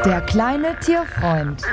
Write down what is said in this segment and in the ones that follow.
Der kleine Tierfreund.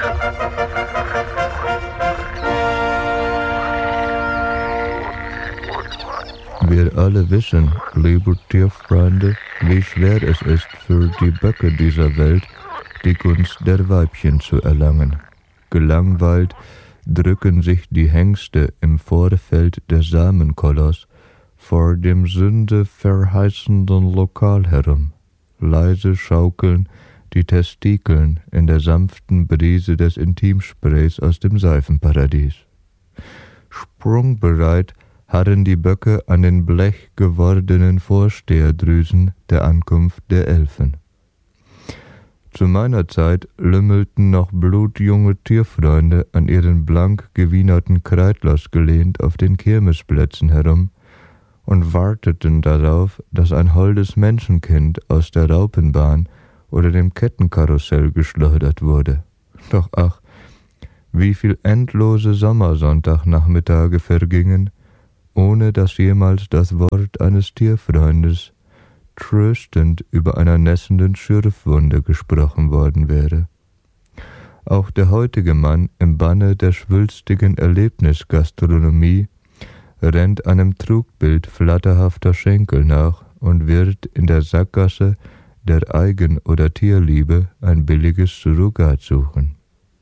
Wir alle wissen, liebe Tierfreunde, wie schwer es ist für die Böcke dieser Welt, die Gunst der Weibchen zu erlangen. Gelangweilt drücken sich die Hengste im Vorfeld des Samenkoloss vor dem sündeverheißenden Lokal herum. Leise schaukeln die Testikeln in der sanften Brise des Intimsprays aus dem Seifenparadies. Sprungbereit harren die Böcke an den blechgewordenen Vorsteherdrüsen der Ankunft der Elfen. Zu meiner Zeit lümmelten noch blutjunge Tierfreunde an ihren blank gewienerten Kreitlers gelehnt auf den Kirmesplätzen herum und warteten darauf, dass ein holdes Menschenkind aus der Raupenbahn oder dem Kettenkarussell geschleudert wurde. Doch ach, wie viel endlose Sommersonntagnachmittage vergingen, ohne dass jemals das Wort eines Tierfreundes tröstend über einer nässenden Schürfwunde gesprochen worden wäre. Auch der heutige Mann im Banne der schwülstigen Erlebnisgastronomie rennt einem Trugbild flatterhafter Schenkel nach und wird in der Sackgasse der Eigen- oder Tierliebe ein billiges Surrogat suchen.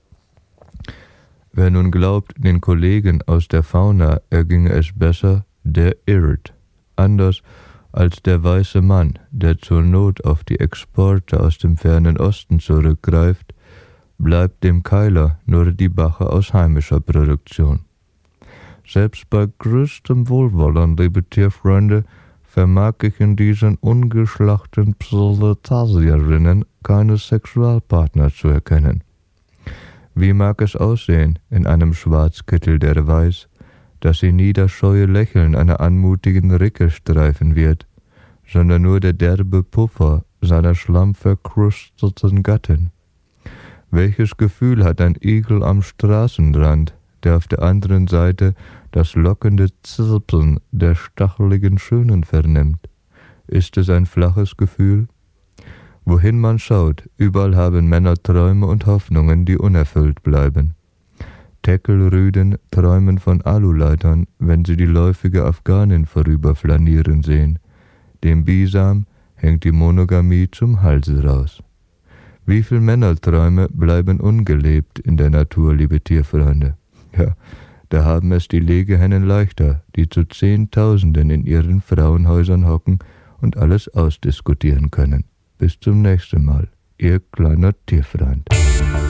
Wer nun glaubt, den Kollegen aus der Fauna erginge es besser, der irrt. Anders als der weiße Mann, der zur Not auf die Exporte aus dem fernen Osten zurückgreift, bleibt dem Keiler nur die Bache aus heimischer Produktion. Selbst bei größtem Wohlwollen, liebe Tierfreunde, vermag ich in diesen ungeschlachten Proletarierinnen keine Sexualpartner zu erkennen. Wie mag es aussehen in einem Schwarzkittel, der weiß, dass sie nie das scheue Lächeln einer anmutigen Ricke streifen wird, sondern nur der derbe Puffer seiner schlammverkrusteten Gattin? Welches Gefühl hat ein Igel am Straßenrand, der auf der anderen Seite das lockende Zirpen der stacheligen Schönen vernimmt? Ist es ein flaches Gefühl? Wohin man schaut, überall haben Männer Träume und Hoffnungen, die unerfüllt bleiben. Teckelrüden träumen von Aluleitern, wenn sie die läufige Afghanin vorüberflanieren sehen. Dem Bisam hängt die Monogamie zum Halse raus. Wie viel Männerträume bleiben ungelebt in der Natur, liebe Tierfreunde? Ja, da haben es die Legehennen leichter, die zu Zehntausenden in ihren Frauenhäusern hocken und alles ausdiskutieren können. Bis zum nächsten Mal, Ihr kleiner Tierfreund.